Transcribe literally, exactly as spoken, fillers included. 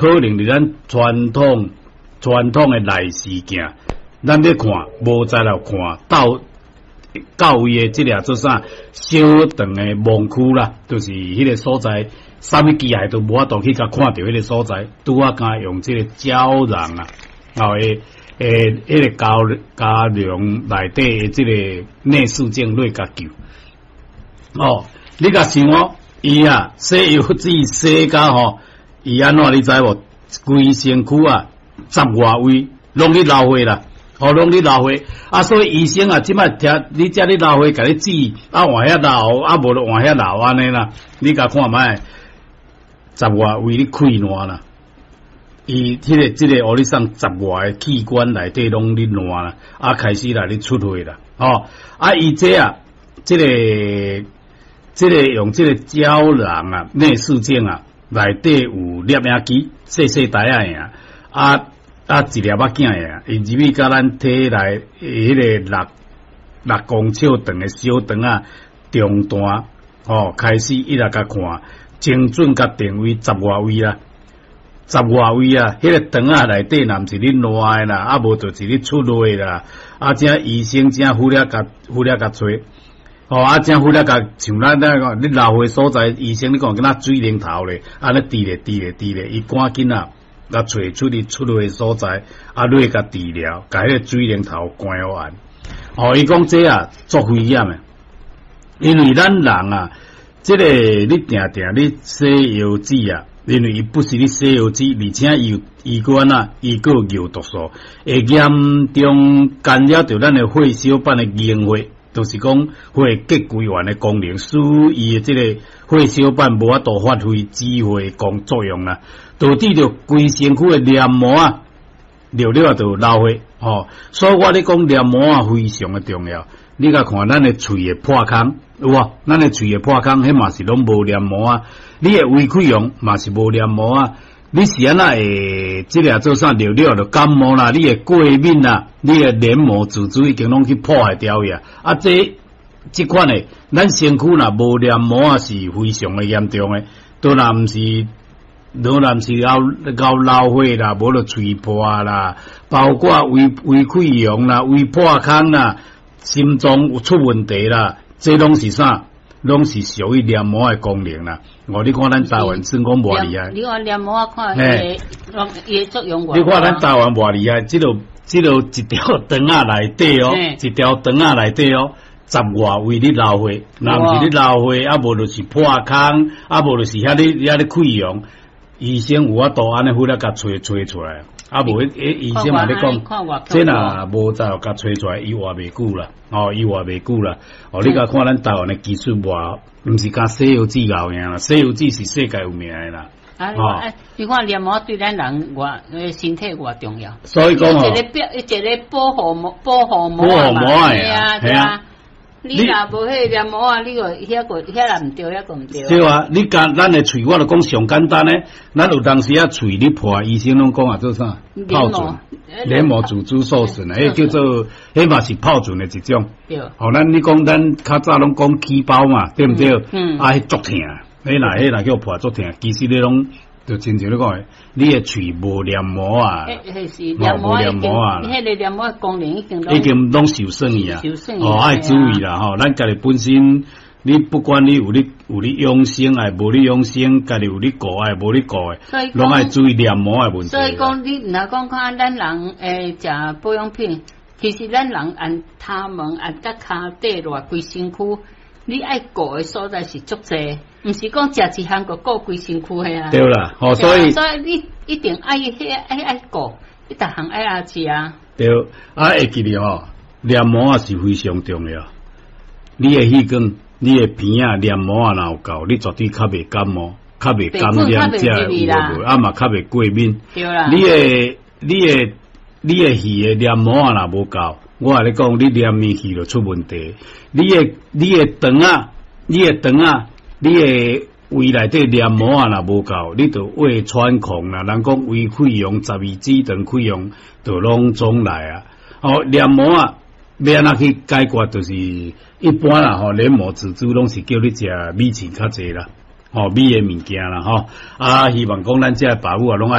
可能伫咱传统传统诶内事件，咱要看无再来看到到位诶即个做啥小长诶盲区啦，就是迄个所在，啥物机械都无法度去甲看到迄个所在，拄啊敢用即个胶囊啊，后诶诶迄个胶胶囊内底诶即个内视镜来甲救。哦，你甲想哦，伊啊洗油纸洗甲吼，伊安怎你知无？规身躯啊，十外位拢咧流血啦。哦，拢咧流血，啊，所以医生啊，即摆听你遮咧流血，甲你治，啊换遐流，啊无就换遐流安尼啦。你甲看卖，十外位你溃烂啦，伊迄、那个即、這個，互你送十外诶器官内底拢咧烂啦，啊开始啦咧出血啦，哦，啊伊这啊，即、這個即、這個用即個胶囊啊，内视镜啊，内底有摄影机，细细台啊样，啊。啊，一粒仔囝呀，伊入去甲咱体内迄个六六公尺长诶小肠啊，中段哦，开始一直甲看，精准甲定位十外位啦，十外位啊，迄、那个肠啊内底若毋是你烂诶啦，啊无就是你出血啦，啊正医生正忽略甲忽略甲找，哦啊正忽略甲像咱那个你流血所在，医生你讲敢若水龙头咧，安尼滴咧滴咧滴咧，伊赶紧啊！甲找出你出血所在，啊，你甲治疗，甲迄个水龙头关好安。哦，伊讲这啊，足危险诶，因为咱人啊，即、這个你定定你洗油脂啊，因为伊不是你洗油脂，而且伊有医管啊，伊个有毒素，会严重干扰到咱诶血小板诶凝血，就是讲血结归原诶功能，使伊诶即个血小板无法度发挥止血功作用啦。导致着规身躯诶黏膜啊，流了就流血，吼、哦。所以我咧讲黏膜啊非常诶重要。你甲看咱诶喙诶破孔，有无？咱诶喙诶破孔，迄嘛是拢无黏膜啊。你诶胃溃疡嘛是无黏膜啊。你是安那会即个做啥流了就感冒啦？你诶过敏啦，你诶黏膜组织已经拢去破坏掉呀。啊，这即款诶，咱身躯若无黏膜啊，是非常诶严重诶。都若毋是。若然是搞搞流血啦，无就喙破啦，包括胃胃溃疡啦、胃破孔啦、心脏有出问题啦，这拢是啥？拢是属于黏膜的功能啦。哦，你看咱台湾算讲偌厉害。你看黏膜看伊伊作用偌。你看咱台湾偌厉害，即落即落一条肠仔内底哦，一条肠仔内底哦。十外位你流血，若毋是你流血，啊无就是破孔，啊无就是遐你遐你溃疡。医生有法度安尼忽略甲找找出来，啊无诶医生嘛咧讲，这若无再甲找出来，伊活袂久啦，哦，伊活袂久啦。哦，你甲看咱台湾诶技术活，毋是甲西药治疗样啦，西药治是世界有名诶啦。啊，哦，你看黏膜对咱人活诶身体偌重要。所以讲哦，一个表一个保护膜保护膜啊嘛，系啊，对啊。你若无迄黏膜啊，你个遐个遐个毋对，遐个毋对。对啊，你甲咱诶喙，我就讲上简单诶。咱有当时啊喙你破，医生拢讲啊做啥？疱疹，黏膜组织受损啊，迄叫做迄嘛是疱疹诶一种。对。哦，咱你讲咱较早拢讲起包嘛，对毋对？嗯。啊，迄足疼，迄若迄若叫破足疼，其实你拢。就亲像你讲诶，你诶喙无黏膜啊，迄黏膜黏膜啊，迄个黏膜功能已经已经拢受损去啊，受损哦，爱注意啦吼，咱家己本身，你不管你有你有你养生诶，无你养生，家己有你顾诶，无你顾诶，拢爱注意黏膜诶问题。所以讲，你若讲看咱人诶食保养品，其实咱人按头毛按甲骹底落规身躯。你爱顾诶所在是足济，毋是讲食一项个顾规身躯嘿啊。对啦，吼、哦，所以所以你一定爱迄爱爱顾，你逐项爱啊食啊。对，啊会记哩吼，黏膜啊是非常重要。你诶迄根，你诶鼻啊黏膜啊若有够，你绝对较袂感冒，较袂感染遮有无，啊嘛较袂过敏。对啦。你诶你诶你诶鼻诶黏膜啊若无够。我甲你讲，你黏面去就出问题。你诶，你诶肠啊，你诶肠啊，你诶胃内底黏膜啊，若无够，你就胃穿孔啦。人讲胃溃疡、十二指肠溃疡，就拢总来啊。哦，黏膜啊，要安怎去解决？就是一般啦，吼，黏膜组织拢是叫你食米饭较济啦，吼，米诶物件啦，吼。啊，希望讲咱遮爸母啊，拢爱。